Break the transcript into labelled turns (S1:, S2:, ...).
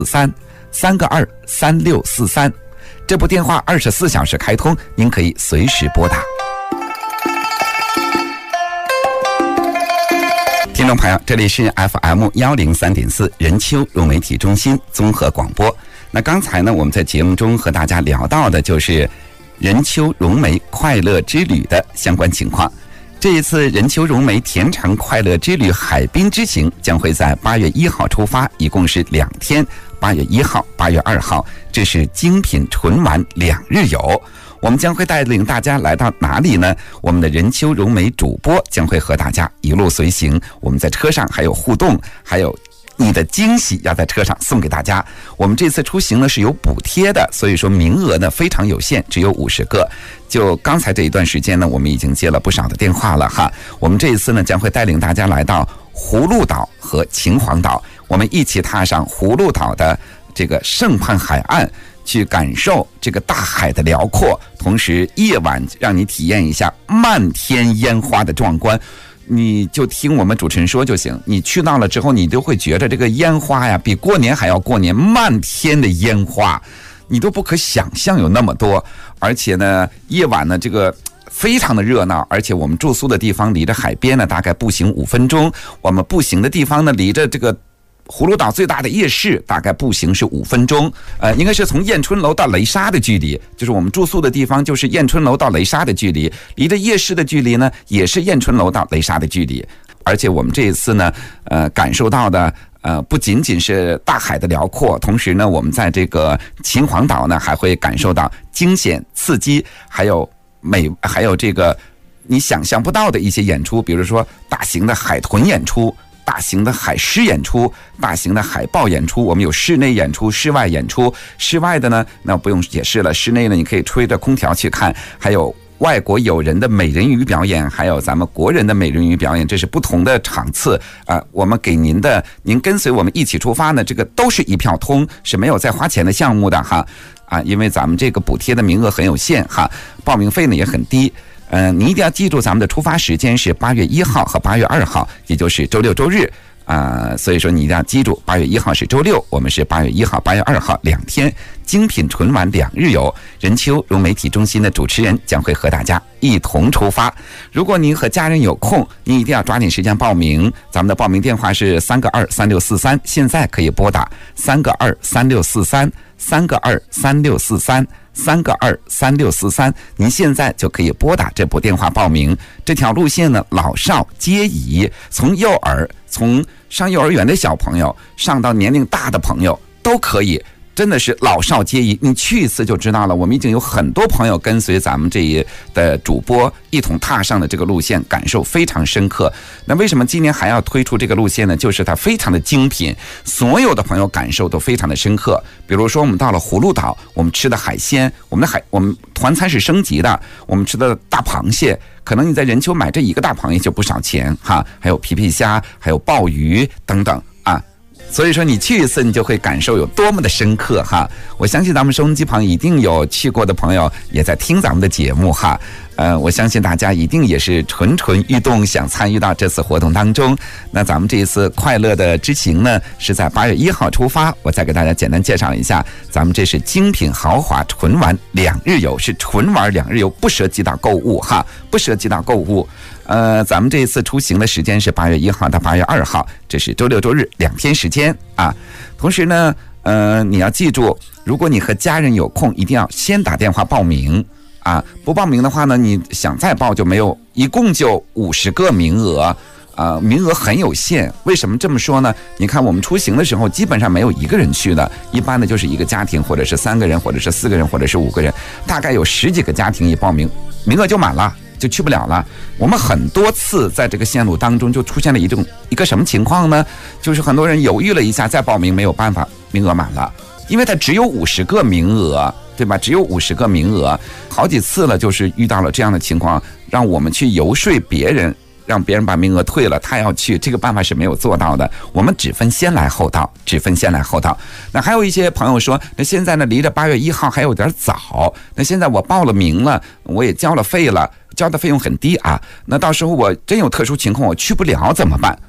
S1: 3643，这部电话24小时开通，您可以随时拨打。听众朋友，这里是 FM103.4 人丘融媒体中心综合广播。那刚才呢，我们在节目中和大家聊到的就是人丘融媒快乐之旅的相关情况。这一次人丘融媒甜橙快乐之旅海滨之行将会在8月1号出发，一共是2天，8月1号、8月2号，这是精品纯玩2日游。我们将会带领大家来到哪里呢？我们的人丘融媒主播将会和大家一路随行，我们在车上还有互动，还有你的惊喜要在车上送给大家。我们这次出行呢是有补贴的，所以说名额呢非常有限，只有50个。就刚才这一段时间呢，我们已经接了不少的电话了哈。我们这一次呢将会带领大家来到葫芦岛和秦皇岛，我们一起踏上葫芦岛的这个圣畔海岸，去感受这个大海的辽阔，同时夜晚让你体验一下漫天烟花的壮观。你就听我们主持人说就行，你去到了之后，你就会觉得这个烟花呀比过年还要过年，漫天的烟花你都不可想象有那么多。而且呢夜晚呢这个非常的热闹，而且我们住宿的地方离着海边呢大概步行5分钟，我们步行的地方呢离着这个葫芦岛最大的夜市大概步行是5分钟，应该是从燕春楼到雷沙的距离，就是我们住宿的地方就是燕春楼到雷沙的距离，离着夜市的距离呢也是燕春楼到雷沙的距离。而且我们这一次呢感受到的不仅仅是大海的辽阔，同时呢我们在这个秦皇岛呢还会感受到惊险刺激，还有这个你想象不到的一些演出，比如说大型的海豚演出，大型的海狮演出，大型的海豹演出，我们有室内演出、室外演出。室外的呢，那不用解释了，室内呢你可以吹着空调去看，还有外国友人的美人鱼表演，还有咱们国人的美人鱼表演，这是不同的场次我们给您跟随我们一起出发呢，这个都是一票通，是没有再花钱的项目的哈因为咱们这个补贴的名额很有限哈，报名费呢也很低。你一定要记住，咱们的出发时间是8月1号和8月2号，也就是周六周日所以说你一定要记住，8月1号是周六，我们是8月1号、8月2号2天，精品纯玩2日游。人丘融媒体中心的主持人将会和大家一同出发。如果您和家人有空，您一定要抓紧时间报名。咱们的报名电话是3个23643，现在可以拨打3个23643，3个23643，3个23643，您现在就可以拨打这部电话报名。这条路线呢，老少皆宜，从上幼儿园的小朋友上到年龄大的朋友都可以，真的是老少皆宜。你去一次就知道了，我们已经有很多朋友跟随咱们这一的主播一同踏上的这个路线，感受非常深刻。那为什么今年还要推出这个路线呢？就是它非常的精品，所有的朋友感受都非常的深刻。比如说我们到了葫芦岛，我们吃的海鲜，我们团餐是升级的，我们吃的大螃蟹，可能你在人丘买这一个大螃蟹就不少钱哈，还有皮皮虾，还有鲍鱼等等所以说你去一次你就会感受有多么的深刻哈。我相信咱们收音机旁一定有去过的朋友也在听咱们的节目哈。我相信大家一定也是蠢蠢欲动，想参与到这次活动当中。那咱们这一次快乐的之行呢，是在8月1号出发。我再给大家简单介绍一下，咱们这是精品豪华纯玩2日游，是纯玩2日游，不涉及到购物哈，不涉及到购物。咱们这一次出行的时间是8月1号到8月2号，这是周六周日2天时间同时呢，你要记住，如果你和家人有空，一定要先打电话报名不报名的话呢，你想再报就没有，一共就50个名额名额很有限。为什么这么说呢？你看我们出行的时候基本上没有一个人去的，一般的就是一个家庭，或者是3个人，或者是4个人，或者是5个人，大概有10几个家庭一报名，名额就满了，就去不了了。我们很多次在这个线路当中就出现了一个什么情况呢？就是很多人犹豫了一下再报名，没有办法，名额满了，因为它只有50个名额，对吧？只有50个名额，好几次了，就是遇到了这样的情况，让我们去游说别人，让别人把名额退了，他要去，这个办法是没有做到的。我们只分先来后到，只分先来后到。那还有一些朋友说，那现在呢离着8月1号还有点早，那现在我报了名了，我也交了费了，交的费用很低那到时候我真有特殊情况我去不了怎么办？